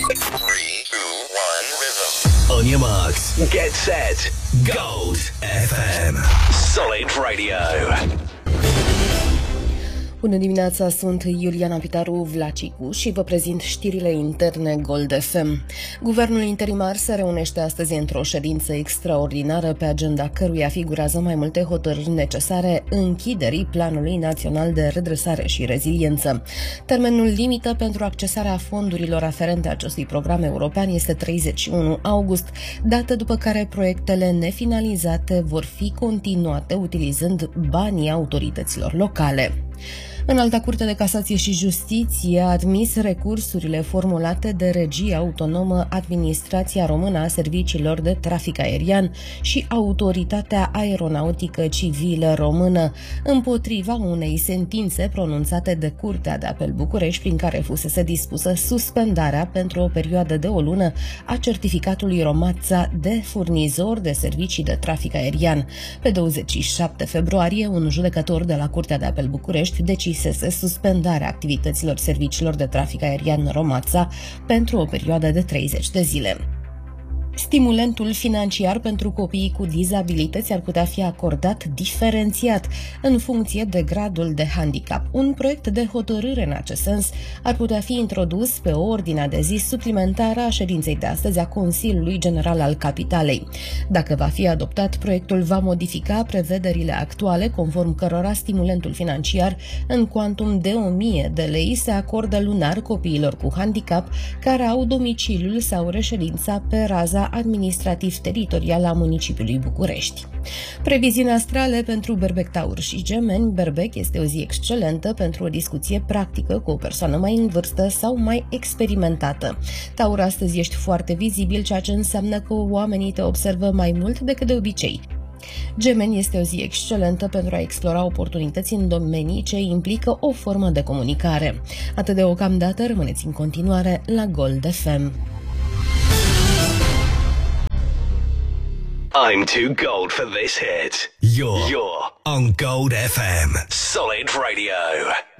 3, 2, 1, rhythm. On your marks, get set, Gold FM. Solid Radio. Bună dimineața, sunt Iuliana Pitaru Vlacicu și vă prezint știrile interne Gold FM. Guvernul interimar se reunește astăzi într-o ședință extraordinară pe agenda căruia figurează mai multe hotărâri necesare închiderii Planului Național de Redresare și Reziliență. Termenul limită pentru accesarea fondurilor aferente acestui program european este 31 august, dată după care proiectele nefinalizate vor fi continuate utilizând banii autorităților locale. Înalta Curte de Casație și Justiție a admis recursurile formulate de Regia Autonomă Administrația Română a Serviciilor de Trafic Aerian și Autoritatea Aeronautică Civilă Română împotriva unei sentințe pronunțate de Curtea de Apel București, prin care fusese dispusă suspendarea pentru o perioadă de o lună a certificatului Romața de furnizor de servicii de trafic aerian. Pe 27 februarie, un judecător de la Curtea de Apel București decisese suspendarea activităților serviciilor de trafic aerian Romața pentru o perioadă de 30 de zile. Stimulentul financiar pentru copiii cu dizabilități ar putea fi acordat diferențiat în funcție de gradul de handicap. Un proiect de hotărâre în acest sens ar putea fi introdus pe ordinea de zi suplimentară a ședinței de astăzi a Consiliului General al Capitalei. Dacă va fi adoptat, proiectul va modifica prevederile actuale, conform cărora stimulentul financiar în cuantum de 1000 de lei se acordă lunar copiilor cu handicap care au domiciliul sau reședința pe raza administrativ-teritorial a municipiului București. Previziuni astrale pentru Berbec, Taur și Gemeni. Berbec este o zi excelentă pentru o discuție practică cu o persoană mai în vârstă sau mai experimentată. Taur, astăzi ești foarte vizibil, ceea ce înseamnă că oamenii te observă mai mult decât de obicei. Gemeni, este o zi excelentă pentru a explora oportunități în domenii ce implică o formă de comunicare. Atât deocamdată, rămâneți în continuare la Gold FM. I'm too gold for this hit. You're on Gold FM. Solid Radio.